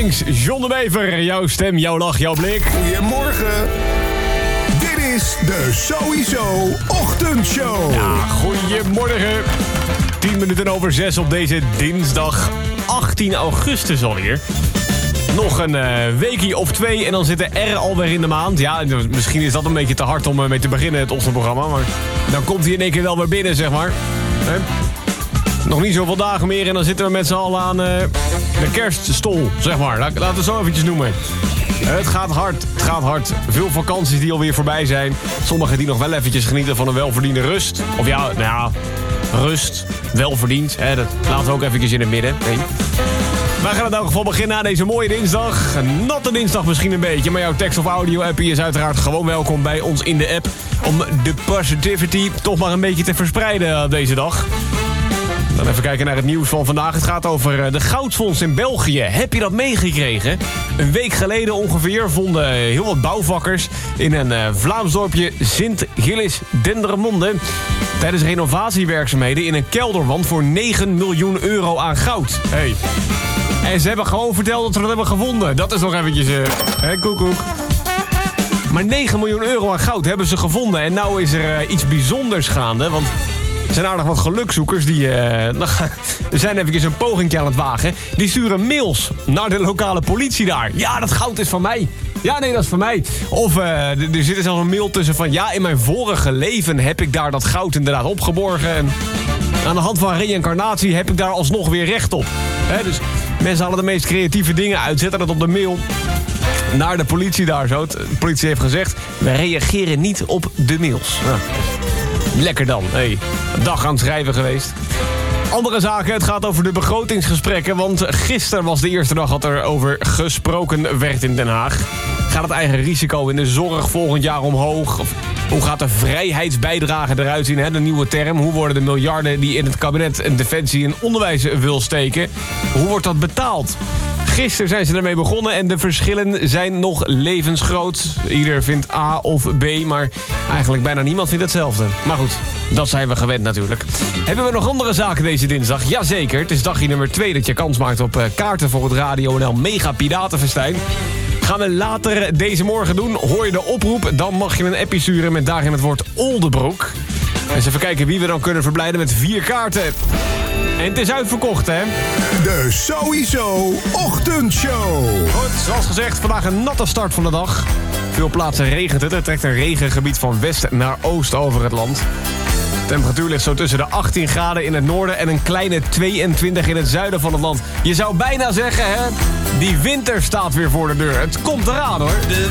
links, John de Bever. Jouw stem, jouw lach, jouw blik. Goedemorgen. Dit is de Sowieso Ochtendshow. Ja, goedemorgen. 6:10 op deze dinsdag 18 augustus alweer. Nog een weekje of 2 en dan zit de R alweer in de maand. Ja, misschien is dat een beetje te hard om mee te beginnen, het ochtendprogramma. Maar dan komt hij in één keer wel weer binnen, zeg maar. Nog niet zoveel dagen meer en dan zitten we met z'n allen aan de kerststol, zeg maar. Laten we het zo eventjes noemen. Het gaat hard, het gaat hard. Veel vakanties die alweer voorbij zijn. Sommigen die nog wel eventjes genieten van een welverdiende rust. Of ja, nou ja, rust, welverdiend. Dat laten we ook eventjes in het midden. Nee. Wij gaan in elk geval beginnen aan deze mooie dinsdag. Een natte dinsdag misschien een beetje, maar jouw tekst- of audio-appie is uiteraard gewoon welkom bij ons in de app. Om de positivity toch maar een beetje te verspreiden deze dag. Dan even kijken naar het nieuws van vandaag. Het gaat over de goudfonds in België. Heb je dat meegekregen? Een week geleden ongeveer vonden heel wat bouwvakkers in een Vlaams dorpje Sint-Gilles-Dendermonde tijdens renovatiewerkzaamheden in een kelderwand voor 9 miljoen euro aan goud. Hey. En ze hebben gewoon verteld dat ze dat hebben gevonden. Dat is nog eventjes, koekoek. Maar 9 miljoen euro aan goud hebben ze gevonden. En nou is er iets bijzonders gaande, want er zijn aardig wat gelukzoekers die zijn eventjes een poging aan het wagen. Die sturen mails naar de lokale politie daar. Ja, dat goud is van mij. Ja, nee, dat is van mij. Of er zit er zelfs een mail tussen van... ja, in mijn vorige leven heb ik daar dat goud inderdaad opgeborgen. En aan de hand van reïncarnatie heb ik daar alsnog weer recht op. Dus mensen halen de meest creatieve dingen uit. Zetten dat op de mail naar de politie daar zo. De politie heeft gezegd... we reageren niet op de mails. Nou, lekker dan. Hey, een dag aan het schrijven geweest. Andere zaken, het gaat over de begrotingsgesprekken... want gisteren was de eerste dag dat er over gesproken werd in Den Haag. Gaat het eigen risico in de zorg volgend jaar omhoog? Of hoe gaat de vrijheidsbijdrage eruit zien, de nieuwe term? Hoe worden de miljarden die in het kabinet en defensie en onderwijs wil steken... hoe wordt dat betaald? Gisteren zijn ze ermee begonnen en de verschillen zijn nog levensgroot. Ieder vindt A of B, maar eigenlijk bijna niemand vindt hetzelfde. Maar goed, dat zijn we gewend natuurlijk. Hebben we nog andere zaken deze dinsdag? Jazeker, het is dagje nummer 2 dat je kans maakt op kaarten voor het Radio NL Mega Piratenfestijn. Gaan we later deze morgen doen. Hoor je de oproep, dan mag je een appje sturen met daarin het woord Oldebroek. Eens even kijken wie we dan kunnen verblijden met 4 kaarten. En het is uitverkocht, hè? De Sowieso Ochtendshow. Goed, zoals gezegd, vandaag een natte start van de dag. Veel plaatsen regent het. Er trekt een regengebied van west naar oost over het land. De temperatuur ligt zo tussen de 18 graden in het noorden... en een kleine 22 in het zuiden van het land. Je zou bijna zeggen, hè? Die winter staat weer voor de deur. Het komt eraan, hoor. De